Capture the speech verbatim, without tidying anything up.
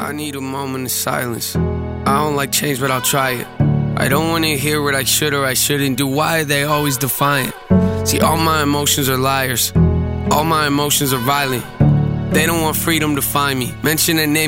I need a moment of silence. I don't like change, but I'll try it. I don't wanna hear what I should or I shouldn't do. Why are they always defiant? See, all my emotions are liars. All my emotions are violent. They don't want freedom to find me. Mention a name